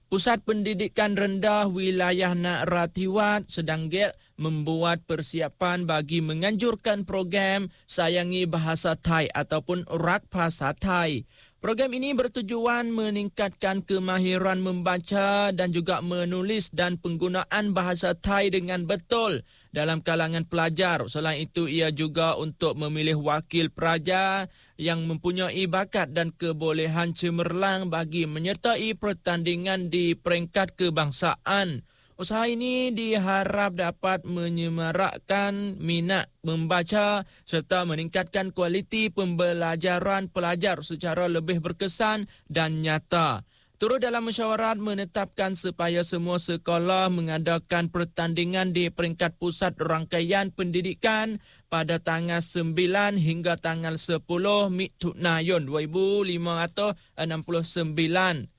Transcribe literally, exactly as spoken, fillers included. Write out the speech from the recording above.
Pusat Pendidikan Rendah Wilayah Nak Ratiwat sedang giat membuat persiapan bagi menganjurkan program Sayangi Bahasa Thai ataupun Rak Bahasa Thai. Program ini bertujuan meningkatkan kemahiran membaca dan juga menulis dan penggunaan bahasa Thai dengan betul dalam kalangan pelajar. Selain itu, ia juga untuk memilih wakil pelajar yang mempunyai bakat dan kebolehan cemerlang bagi menyertai pertandingan di peringkat kebangsaan. Usaha ini diharap dapat menyemarakkan minat membaca serta meningkatkan kualiti pembelajaran pelajar secara lebih berkesan dan nyata. Turut dalam mesyuarat menetapkan supaya semua sekolah mengadakan pertandingan di peringkat pusat rangkaian pendidikan pada tanggal sembilan hingga tanggal sepuluh Mitun dua ribu lima ratus enam puluh sembilan.